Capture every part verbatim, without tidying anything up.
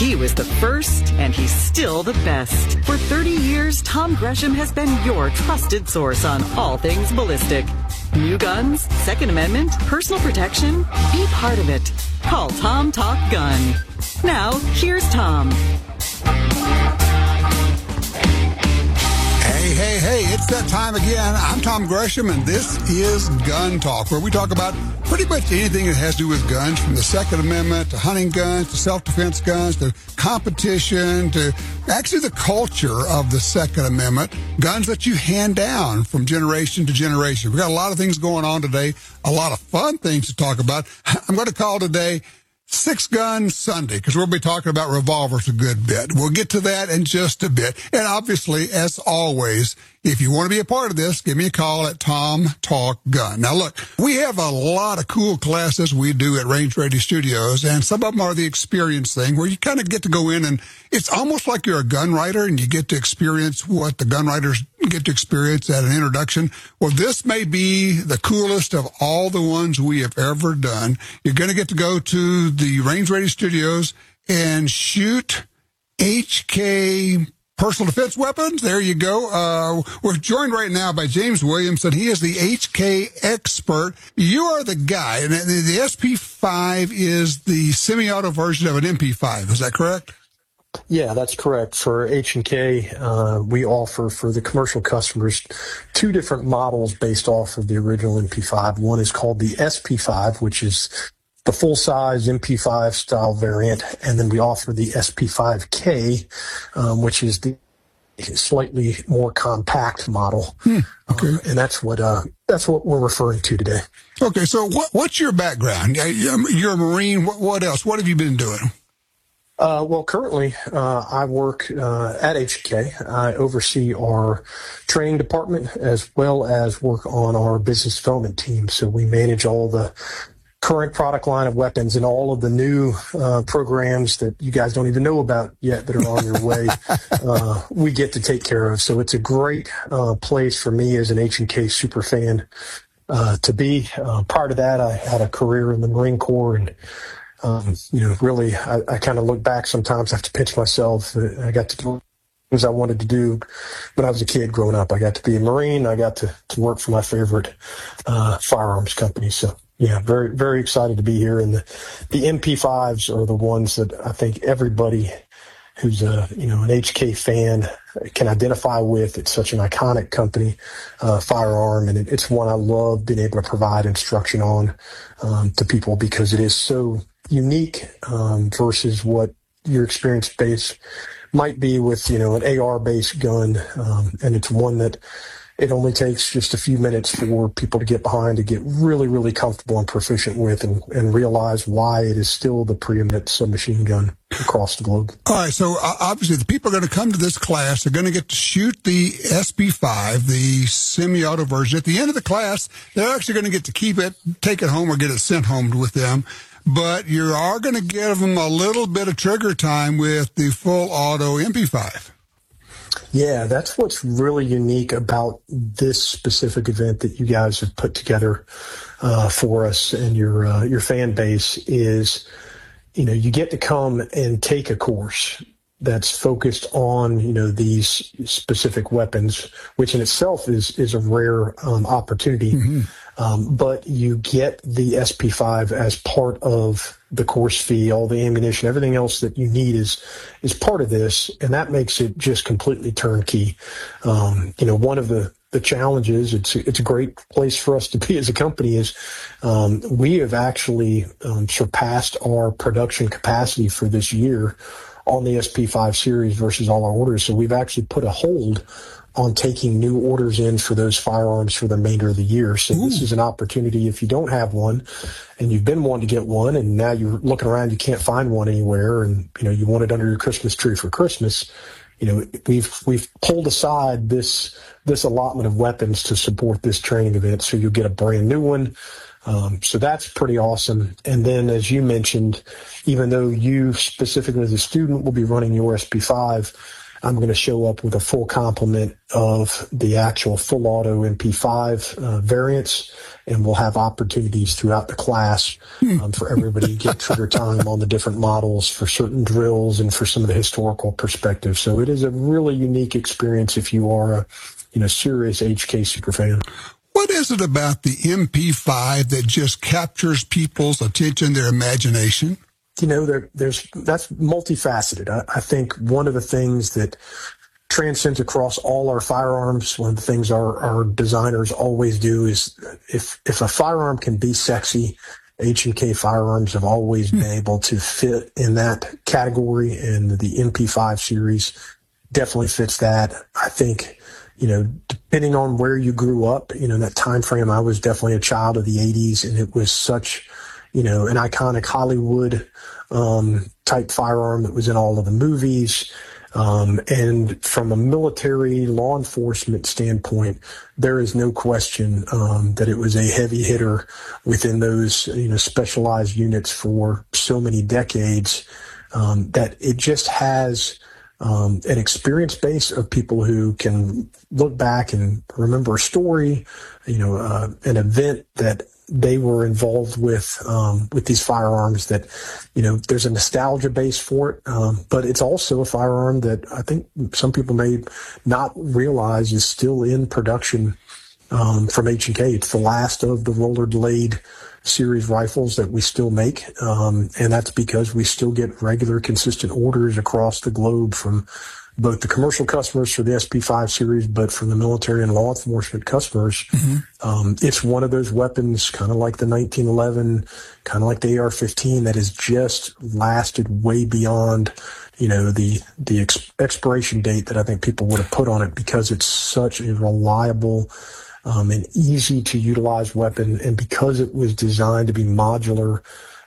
He was the first, and he's still the best. For thirty years, Tom Gresham has been your trusted source on all things ballistic. New guns, Second Amendment, personal protection. Be part of it. Call Tom Talk Gun. Now, here's Tom. Hey, hey, hey, it's that time again. I'm Tom Gresham, and this is Gun Talk, where we talk about pretty much anything that has to do with guns, from the Second Amendment to hunting guns to self-defense guns to competition to actually the culture of the Second Amendment, guns that you hand down from generation to generation. We've got a lot of things going on today, a lot of fun things to talk about. I'm going to call today Six Gun Sunday, because we'll be talking about revolvers a good bit. We'll get to that in just a bit. And obviously, as always, if you want to be a part of this, give me a call at Tom Talk Gun. Now, look, we have a lot of cool classes we do at Range Ready Studios, and some of them are the experience thing, where you kind of get to go in and it's almost like you're a gun writer and you get to experience what the gun writers get to experience at an introduction. Well, this may be the coolest of all the ones we have ever done. You're going to get to go to the Range Ready Studios and shoot H K personal defense weapons. There you go. Uh, we're joined right now by James Williamson. He is the H K expert. You are the guy, and the, the S P five is the semi-auto version of an M P five. Is that correct? Yeah, that's correct. For H and K, uh, we offer for the commercial customers two different models based off of the original M P five. One is called the S P five, which is the full-size M P five style variant, and then we offer the S P five K, um, which is the slightly more compact model. Hmm, okay, uh, and that's what uh, that's what we're referring to today. Okay, so what, what's your background? You're a Marine. What, what else? What have you been doing? Uh, well, currently, uh, I work uh, at H K. I oversee our training department as well as work on our business development team. So we manage all the current product line of weapons and all of the new uh, programs that you guys don't even know about yet that are on your way. Uh, we get to take care of. So it's a great uh, place for me as an H and K super fan uh, to be. Uh, prior to that, I had a career in the Marine Corps, and Um, you know, really, I, I kind of look back sometimes. I have to pinch myself. I got to do things I wanted to do when I was a kid growing up. I got to be a Marine. I got to, to work for my favorite uh, firearms company. So, yeah, very, very excited to be here. And the, the M P fives are the ones that I think everybody who's a, you know, an H K fan can identify with. It's such an iconic company, uh, firearm, and it, it's one I love being able to provide instruction on um, to people, because it is so unique um, versus what your experience base might be with, you know, an A R-based gun. Um, and it's one that it only takes just a few minutes for people to get behind, to get really, really comfortable and proficient with, and, and realize why it is still the preeminent submachine gun across the globe. All right, so uh, obviously the people are going to come to this class. They're going to get to shoot the S P five, the semi-auto version. At the end of the class, they're actually going to get to keep it, take it home, or get it sent home with them. But you are going to give them a little bit of trigger time with the full auto M P five. Yeah, that's what's really unique about this specific event that you guys have put together uh, for us and your uh, your fan base is, you know, you get to come and take a course that's focused on, you know, these specific weapons, which in itself is is a rare um, opportunity. Mm-hmm. Um, but you get the S P five as part of the course fee. All the ammunition, everything else that you need is is part of this, and that makes it just completely turnkey. Um, you know, one of the the challenges, it's it's a great place for us to be as a company, is um, we have actually um, surpassed our production capacity for this year on the S P five series versus all our orders. So we've actually put a hold on taking new orders in for those firearms for the remainder of the year. So Ooh. This is an opportunity, if you don't have one and you've been wanting to get one, and now you're looking around, you can't find one anywhere, and you know you want it under your Christmas tree for Christmas. You know, we've we've pulled aside this this allotment of weapons to support this training event, so you'll get a brand new one. Um, so that's pretty awesome. And then, as you mentioned, even though you specifically as a student will be running your S P five, I'm going to show up with a full complement of the actual full auto M P five uh, variants, and we'll have opportunities throughout the class um, for everybody to get trigger time on the different models for certain drills and for some of the historical perspective. So it is a really unique experience if you are a you know serious H K superfan. What is it about the M P five that just captures people's attention, their imagination? You know, there, there's that's multifaceted. I, I think one of the things that transcends across all our firearms, one of the things our, our designers always do is if if a firearm can be sexy, H and K firearms have always been able to fit in that category, and the M P five series definitely fits that. I think, you know, depending on where you grew up, you know, that time frame, I was definitely a child of the eighties, and it was such, you know, an iconic Hollywood um, type firearm that was in all of the movies. Um, and from a military law enforcement standpoint, there is no question um, that it was a heavy hitter within those, you know, specialized units for so many decades, um, that it just has um, an experience base of people who can look back and remember a story, you know, uh, an event that they were involved with, um, with these firearms that, you know, there's a nostalgia base for it. Um, but it's also a firearm that I think some people may not realize is still in production, um, from H and K. It's the last of the roller blade series rifles that we still make. Um, and that's because we still get regular, consistent orders across the globe from both the commercial customers for the S P five series, but from the military and law enforcement customers. Mm-hmm. Um, it's one of those weapons, kind of like the nineteen eleven, kind of like the A R fifteen, that has just lasted way beyond, you know, the, the ex- expiration date that I think people would have put on it, because it's such a reliable, um, and easy to utilize weapon. And because it was designed to be modular,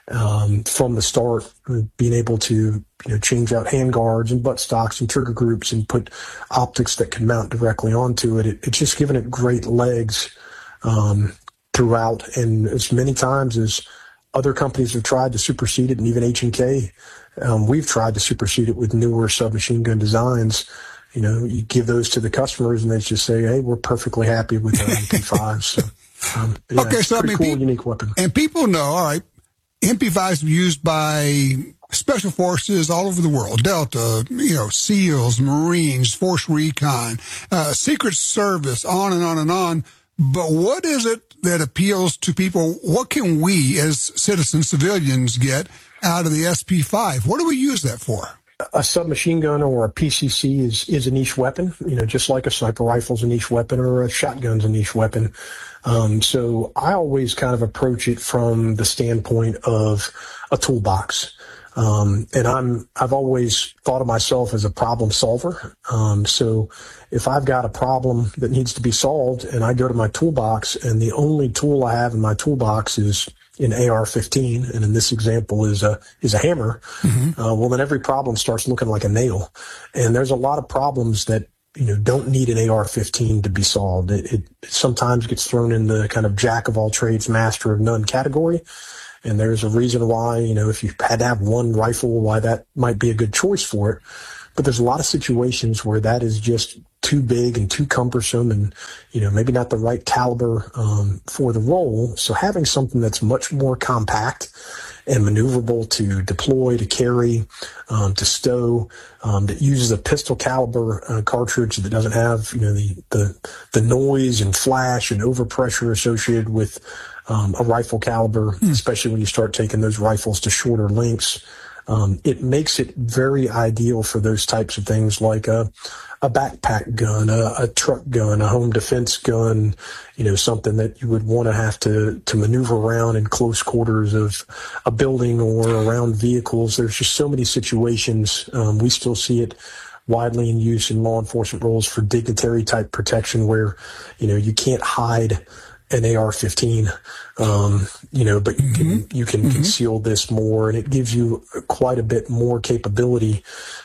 Um, from the start, being able to, you know, change out handguards and butt stocks and trigger groups and put optics that can mount directly onto it. it it's just given it great legs um, throughout. And as many times as other companies have tried to supersede it, and even H and K, um, we've tried to supersede it with newer submachine gun designs. You know, you give those to the customers and they just say, hey, we're perfectly happy with our M P five. So, um, yeah, okay, it's so a pretty I mean, cool, pe- unique weapon. And people know, all right, M P fives are used by special forces all over the world. Delta, you know, SEALs, Marines, Force Recon, uh, Secret Service, on and on and on. But what is it that appeals to people? What can we as citizens, civilians, get out of the S P five? What do we use that for? A submachine gun or a P C C is, is a niche weapon, you know, just like a sniper rifle is a niche weapon or a shotgun's a niche weapon. Um, so I always kind of approach it from the standpoint of a toolbox. Um, and I'm, I've always thought of myself as a problem solver. Um, so if I've got a problem that needs to be solved and I go to my toolbox and the only tool I have in my toolbox is in A R fifteen, and in this example is a, is a hammer, mm-hmm. uh, well, then every problem starts looking like a nail. And there's a lot of problems that, you know, don't need an A R fifteen to be solved. It, it sometimes gets thrown in the kind of jack of all trades, master of none category. And there's a reason why, you know, if you had to have one rifle, why that might be a good choice for it. But there's a lot of situations where that is just too big and too cumbersome and, you know, maybe not the right caliber um, for the role. So having something that's much more compact and maneuverable to deploy, to carry, um, to stow, um, that uses a pistol caliber uh, cartridge that doesn't have, you know, the, the, the noise and flash and overpressure associated with um, a rifle caliber, mm. especially when you start taking those rifles to shorter lengths. Um, it makes it very ideal for those types of things like a, a backpack gun, a, a truck gun, a home defense gun, you know, something that you would want to have to, to maneuver around in close quarters of a building or around vehicles. There's just so many situations. Um, we still see it widely in use in law enforcement roles for dignitary type protection where, you know, you can't hide an A R fifteen, um, you know, but you can, you can mm-hmm. conceal this more, and it gives you quite a bit more capability,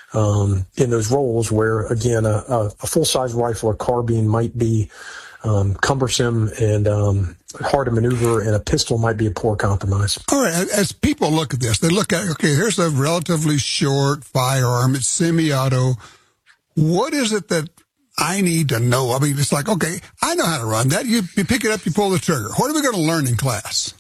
um, in those roles where, again, a, a, a full-size rifle or carbine might be, um, cumbersome and, um, hard to maneuver, and a pistol might be a poor compromise. All right. As people look at this, they look at, okay, here's a relatively short firearm. It's semi-auto. what is it that I need to know? I mean, it's like, okay, I know how to run that. You, you pick it up, you pull the trigger. What are we going to learn in class?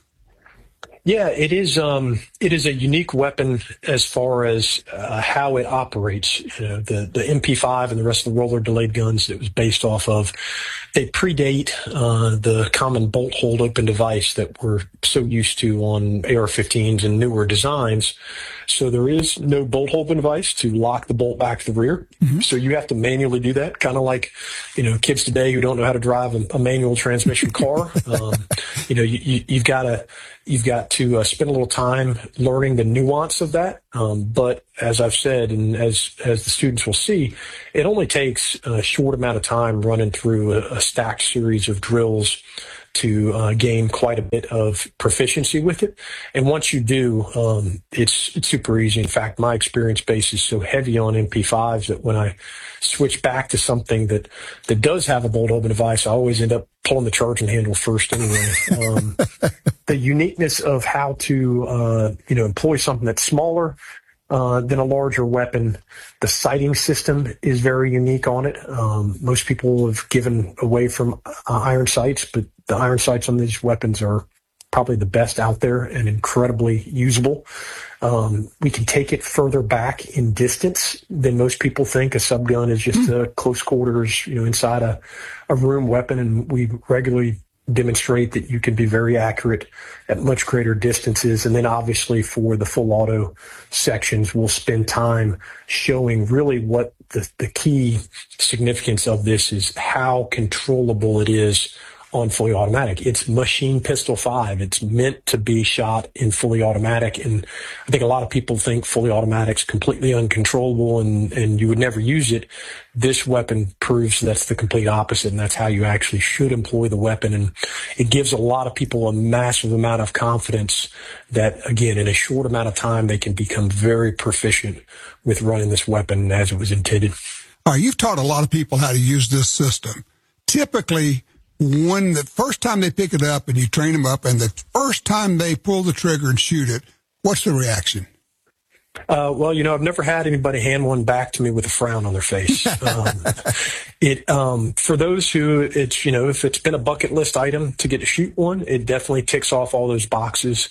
Yeah, it is. Um, it is a unique weapon as far as uh, how it operates. You know, the the M P five and the rest of the roller delayed guns it was based off of, they predate uh, the common bolt hold open device that we're so used to on A R fifteens and newer designs. So there is no bolt open device to lock the bolt back to the rear. Mm-hmm. So you have to manually do that, kind of like, you know, kids today who don't know how to drive a, a manual transmission car. um, you know, you, you, you've got to you've got to uh, spend a little time learning the nuance of that. Um, but as I've said, and as as the students will see, it only takes a short amount of time running through a, a stacked series of drills to uh, gain quite a bit of proficiency with it. And once you do, um, it's it's super easy. In fact, my experience base is so heavy on M P fives that when I switch back to something that, that does have a bolt open device, I always end up pulling the charging handle first anyway. Um, the uniqueness of how to, uh, you know, employ something that's smaller uh, than a larger weapon. The sighting system is very unique on it. Um, most people have given away from uh, iron sights, but the iron sights on these weapons are probably the best out there and incredibly usable. Um, we can take it further back in distance than most people think. A subgun is just a close quarters, you know, inside a, a room weapon, and we regularly demonstrate that you can be very accurate at much greater distances. And then obviously for the full auto sections, we'll spend time showing really what the, the key significance of this is, how controllable it is on fully automatic. It's machine pistol five. It's meant to be shot in fully automatic. And I think a lot of people think fully automatic's completely uncontrollable and, and you would never use it. This weapon proves that's the complete opposite, and that's how you actually should employ the weapon. And it gives a lot of people a massive amount of confidence that, again, in a short amount of time, they can become very proficient with running this weapon as it was intended. All right, you've taught a lot of people how to use this system. Typically, when the first time they pick it up and you train them up and the first time they pull the trigger and shoot it, what's the reaction? Uh, well, you know, I've never had anybody hand one back to me with a frown on their face. Um, it, um, for those who it's, you know, if it's been a bucket list item to get to shoot one, it definitely ticks off all those boxes.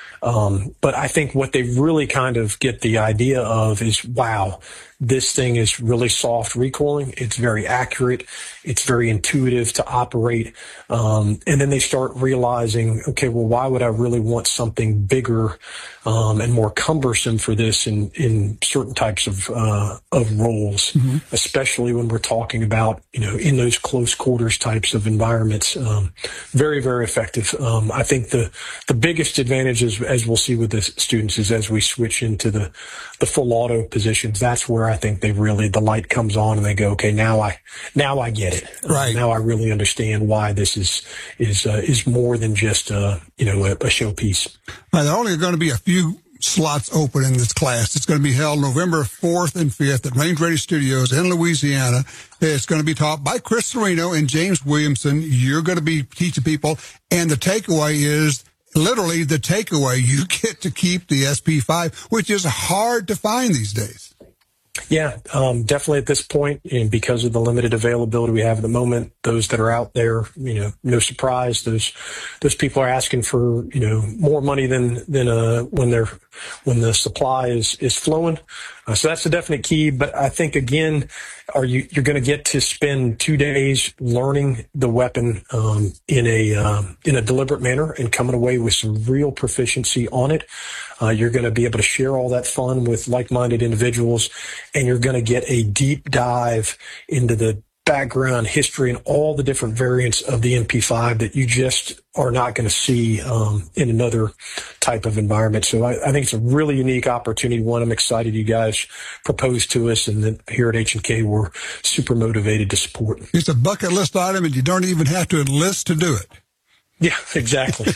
Um, but I think what they really kind of get the idea of is, wow, this thing is really soft recoiling. It's very accurate. It's very intuitive to operate. Um, and then they start realizing, okay, well, why would I really want something bigger, um, and more cumbersome for this in, in certain types of, uh, of roles, mm-hmm. especially when we're talking about, you know, in those close quarters types of environments. Um, very, very effective. Um, I think the, the biggest advantage is, as we'll see with the students, is as we switch into the, the full auto positions, that's where I think they really, the light comes on and they go, okay, now I, now I get it. Right. Uh, now I really understand why this is, is, uh, is more than just, uh, you know, a, a showpiece. Right, there are only going to be a few slots open in this class. It's going to be held November fourth and fifth at Range Ready Studios in Louisiana. It's going to be taught by Chris Sereno and James Williamson. You're going to be teaching people. And the takeaway is, literally the takeaway, you get to keep the S P five, which is hard to find these days. Yeah, um, definitely at this point, and because of the limited availability we have at the moment, those that are out there, you know, no surprise, those those people are asking for, you know, more money than than uh, when they're when the supply is is flowing. Uh, so that's a definite key. But I think again, are you you're going to get to spend two days learning the weapon um, in a um, in a deliberate manner and coming away with some real proficiency on it. Uh, you're going to be able to share all that fun with like-minded individuals, and you're going to get a deep dive into the background, history, and all the different variants of the M P five that you just are not going to see um, in another type of environment. So I, I think it's a really unique opportunity. One, I'm excited you guys proposed to us, and then here at H and K, we're super motivated to support. It's a bucket list item, and you don't even have to enlist to do it. Yeah, exactly.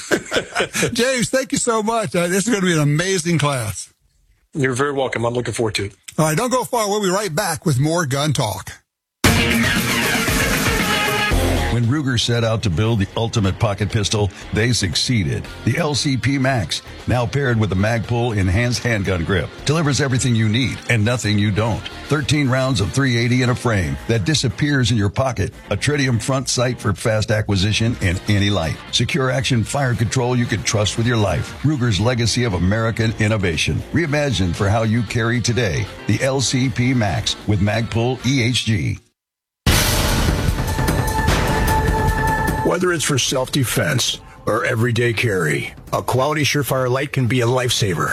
James, thank you so much. Uh, this is going to be an amazing class. You're very welcome. I'm looking forward to it. All right, don't go far. We'll be right back with more Gun Talk. When Ruger set out to build the ultimate pocket pistol, they succeeded. The L C P Max, now paired with the Magpul enhanced handgun grip, delivers everything you need and nothing you don't. thirteen rounds of three eighty in a frame that disappears in your pocket. A tritium front sight for fast acquisition in any light. Secure action fire control you can trust with your life. Ruger's legacy of American innovation. Reimagined for how you carry today. The L C P Max with Magpul E H G. Whether it's for self-defense or everyday carry, a quality Surefire light can be a lifesaver.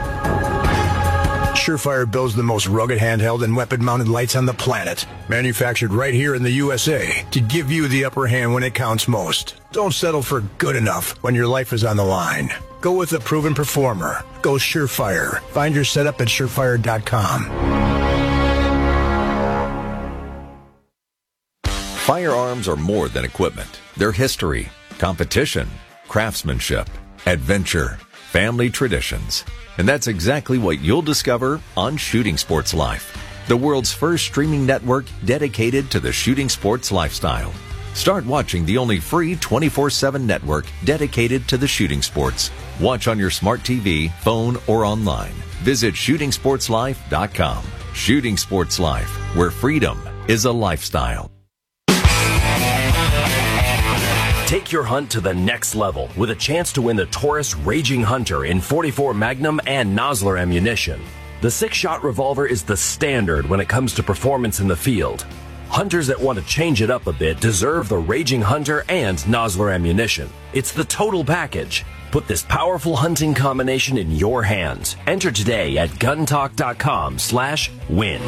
Surefire builds the most rugged handheld and weapon-mounted lights on the planet, manufactured right here in the U S A to give you the upper hand when it counts most. Don't settle for good enough when your life is on the line. Go with a proven performer. Go Surefire. Find your setup at surefire dot com. Firearms are more than equipment. They're history, competition, craftsmanship, adventure, family traditions. And that's exactly what you'll discover on Shooting Sports Life, the world's first streaming network dedicated to the shooting sports lifestyle. Start watching the only free twenty-four seven network dedicated to the shooting sports. Watch on your smart T V, phone, or online. Visit shooting sports life dot com. Shooting Sports Life, where freedom is a lifestyle. Take your hunt to the next level with a chance to win the Taurus Raging Hunter in forty-four Magnum and Nosler ammunition. The six-shot revolver is the standard when it comes to performance in the field. Hunters that want to change it up a bit deserve the Raging Hunter and Nosler ammunition. It's the total package. Put this powerful hunting combination in your hands. Enter today at gun talk dot com slash win.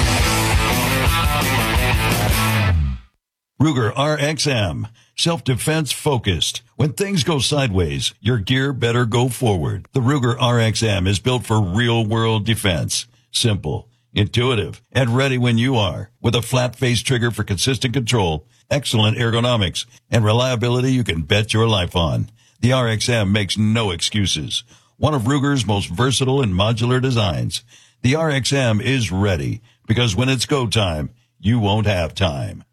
Ruger R X M. Self-defense focused. When things go sideways, your gear better go forward. The Ruger R X M is built for real-world defense. Simple, intuitive, and ready when you are. With a flat-face trigger for consistent control, excellent ergonomics, and reliability you can bet your life on. The R X M makes no excuses. One of Ruger's most versatile and modular designs. The R X M is ready, because when it's go time, you won't have time.